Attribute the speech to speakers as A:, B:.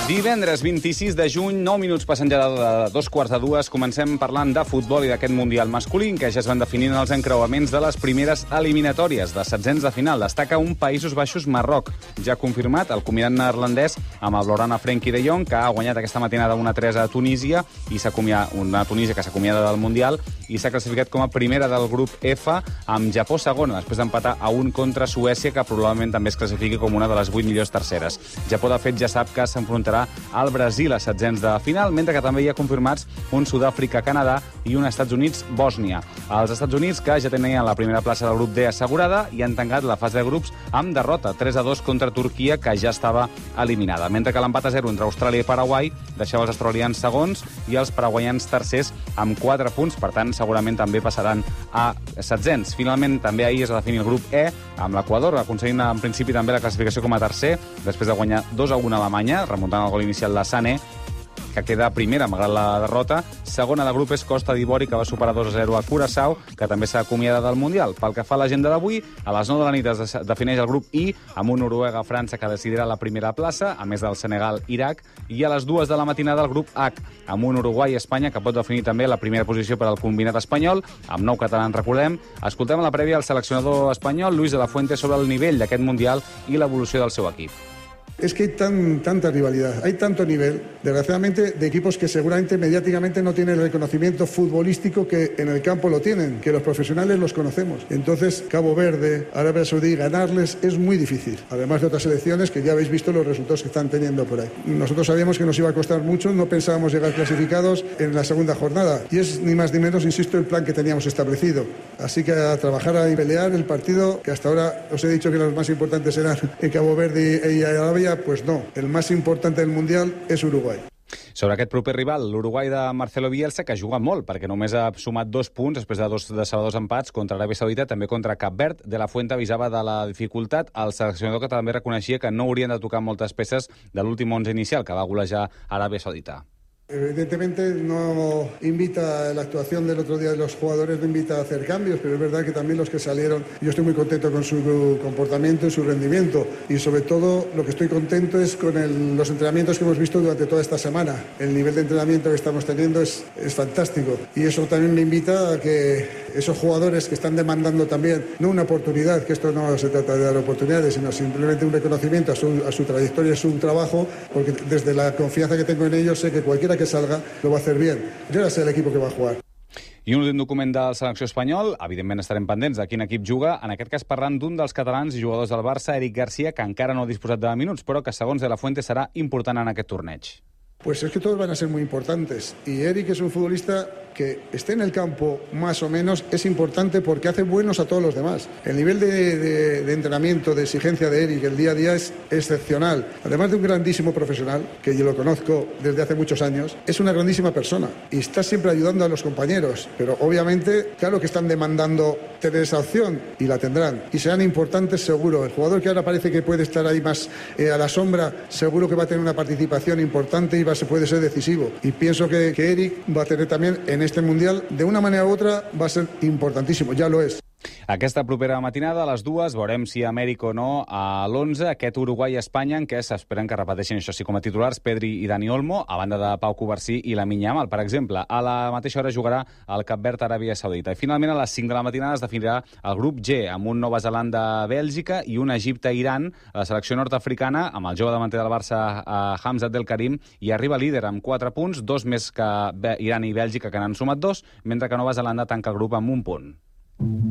A: Divendres 26 de juny, 9 minuts passen ja de 2:15. Comencem parlant de futbol i d'aquest Mundial masculí, que ja es van definint els encreuaments de les primeres eliminatòries, de setzents de final. Destaca un Països Baixos-Marroc. Ja confirmat el combinat neerlandès amb el Blaugrana Frenkie de Jong, que ha guanyat aquesta matinada 1-3 a Tunísia, i una Tunísia que s'acomiada del Mundial i s'ha classificat com a primera del grup F, amb Japó segona, després d'empatar a 1 contra Suècia, que probablement també es classifiqui com una de les 8 millors terceres. Japó, de fet, ja sap que s'enfrontarà al Brasil a setzents de final, mentre que també hi ha confirmats un Sud-àfrica-Canadà i un Estats Units-Bòsnia. Els Estats Units, que ja tenien la primera plaça del grup D assegurada, i han tancat la fase de grups amb derrota 3-2 contra Turquia, que ja estava eliminada. Mentre que l'empat a 0 entre Austràlia i Paraguai deixava els australians segons i els paraguaians tercers amb 4 punts, per tant, segurament també passaran a setzents. Finalment, també ahir es va definir el grup E, amb l'Equador, aconseguint en principi també la classificació com a tercer, després de guanyar 2-1 a Alemanya, remuntant el gol inicial de Sané, que queda primera malgrat la derrota. Segona de grup és Costa d'Ivori, que va superar 2-0 a Curaçao, que també s'ha acomiadat del Mundial. Pel que fa a l'agenda d'avui, a les 9 de la nit es defineix el grup I, amb un Noruega-França que decidirà la primera plaça, a més del Senegal-Irac, i a les 2 de la matinada el grup H, amb un Uruguai-Espanya, que pot definir també la primera posició per al combinat espanyol, amb 9 catalans, recordem. Escoltem a la prèvia el seleccionador espanyol, Luis de la Fuente, sobre el nivell d'aquest Mundial i l'evolució del seu equip.
B: Es que hay tanta rivalidad, hay tanto nivel, desgraciadamente, de equipos que seguramente mediáticamente no tienen el reconocimiento futbolístico que en el campo lo tienen, que los profesionales los conocemos. Entonces, Cabo Verde, Arabia Saudí, ganarles es muy difícil. Además de otras selecciones que ya habéis visto los resultados que están teniendo por ahí. Nosotros sabíamos que nos iba a costar mucho, no pensábamos llegar clasificados en la segunda jornada. Y es ni más ni menos, insisto, el plan que teníamos establecido. Así que a trabajar y pelear el partido, que hasta ahora os he dicho que los más importantes eran en Cabo Verde y Arabia, pues no, el más importante del Mundial és Uruguai.
A: Sobre aquest proper rival, l'Uruguai de Marcelo Bielsa, que juga molt, perquè només ha sumat 2 punts després de 2 decebedors empats contra Aràbia Saudita, també contra Cap Verd. De la Fuente avisava de la dificultat. El seleccionador, que també reconeixia que no haurien de tocar moltes peces de l'últim 11 inicial, que va golejar Aràbia Saudita.
B: Evidentemente no invita la actuación del otro día de los jugadores, no invita a hacer cambios, pero es verdad que también los que salieron, yo estoy muy contento con su comportamiento y su rendimiento, y sobre todo lo que estoy contento es con los entrenamientos que hemos visto durante toda esta semana. El nivel de entrenamiento que estamos teniendo es fantástico, y eso también me invita a que esos jugadores que están demandando también, no una oportunidad, que esto no se trata de dar oportunidades, sino simplemente un reconocimiento a su trayectoria, a su trabajo, porque desde la confianza que tengo en ellos sé que cualquiera que salga lo va a hacer bien. Yo ya sé el equipo que va a jugar.
A: I un últim document de la selecció espanyol, evidentment estarem pendents de quin equip juga, en aquest cas parlant d'un dels catalans i jugadors del Barça, Eric García, que encara no ha disposat de minuts, però que segons De la Fuente serà important en aquest torneig.
B: Pues es que todos van a ser muy importantes, y Eric es un futbolista que esté en el campo más o menos es importante porque hace buenos a todos los demás. El nivel de entrenamiento, de exigencia de Eric el día a día es excepcional. Además de un grandísimo profesional, que yo lo conozco desde hace muchos años, es una grandísima persona y está siempre ayudando a los compañeros, pero obviamente claro que están demandando tener esa opción y la tendrán y serán importantes seguro. El jugador que ahora parece que puede estar ahí más a la sombra, seguro que va a tener una participación importante y puede ser decisivo, y pienso que Eric va a tener también en este Mundial, de una manera u otra, va a ser importantísimo, ya lo es.
A: Aquesta propera matinada, a les 2, veurem si Amèric o no a l'11, aquest Uruguai-Espanya, en què s'esperen que repeteixin, això sí, com a titulars, Pedri i Dani Olmo, a banda de Pau Covarsí i Lamine Yamal, per exemple. A la mateixa hora jugarà el Cap Verd Aràbia Saudita. I finalment, a les 5 de la matinada es definirà el grup G, amb un Nova Zelanda-Bèlgica i un Egipte-Iran. La selecció nord-africana, amb el jove davanter del Barça, Hamza Abdelkarim, i arriba líder amb 4 punts, 2 més que Iran i Bèlgica, que n'han sumat 2, mentre que Nova Zelanda tanca el grup amb 1 punt.